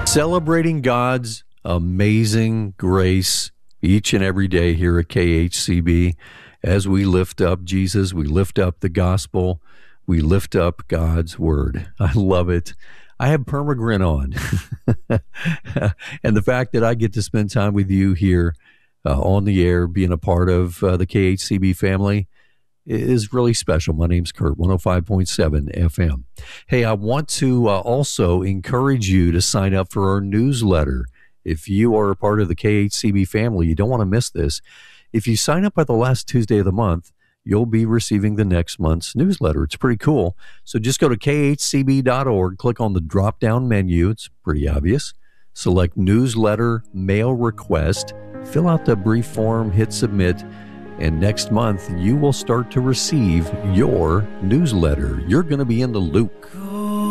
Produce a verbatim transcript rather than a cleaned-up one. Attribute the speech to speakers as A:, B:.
A: Celebrating God's amazing grace each and every day here at K H C B. As we lift up Jesus, we lift up the gospel, we lift up God's word. I love it. I have Permagrin on. And the fact that I get to spend time with you here uh, on the air, being a part of uh, the K H C B family, is really special. My name's Kurt, one oh five point seven F M. Hey, I want to uh, also encourage you to sign up for our newsletter. If you are a part of the K H C B family, you don't want to miss this. If you sign up by the last Tuesday of the month, you'll be receiving the next month's newsletter. It's pretty cool. So just go to K H C B dot org, click on the drop-down menu. It's pretty obvious. Select Newsletter Mail Request, fill out the brief form, hit Submit, and next month, you will start to receive your newsletter. You're going to be in the loop.